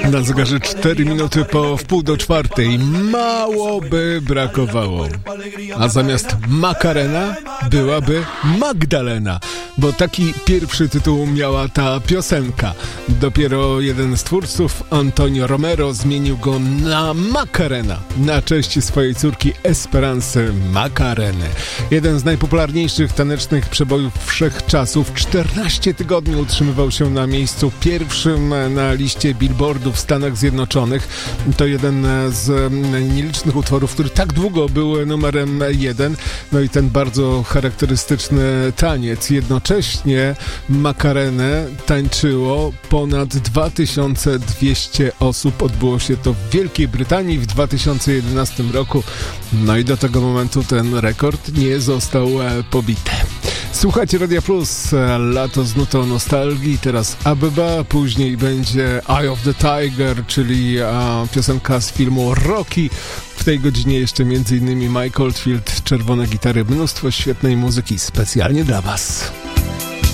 Na zegarze 4 minuty po wpół do 4. Mało by brakowało. A zamiast Macarena byłaby Magdalena, bo taki pierwszy tytuł miała ta piosenka. Dopiero jeden z twórców, Antonio Romero, zmienił go na Macarena, na cześć swojej córki Esperancy Macareny. Jeden z najpopularniejszych tanecznych przebojów wszechczasów. 14 tygodni utrzymywał się na miejscu pierwszym na liście Billboardu w Stanach Zjednoczonych. To jeden z nielicznych utworów, który tak długo był numerem 1. No i ten bardzo charakterystyczny taniec. Jednocześnie Macarenę tańczyło ponad 2200 osób. Odbyło się to w Wielkiej Brytanii w 2011 roku. No i do tego momentu ten rekord nie został pobity. Słuchajcie Radia Plus, lato z nutą nostalgii, teraz Abeba, później będzie Eye of the Tiger, czyli piosenka z filmu Rocky. W tej godzinie jeszcze m.in. Mike Oldfield, czerwone gitary, mnóstwo świetnej muzyki specjalnie dla Was.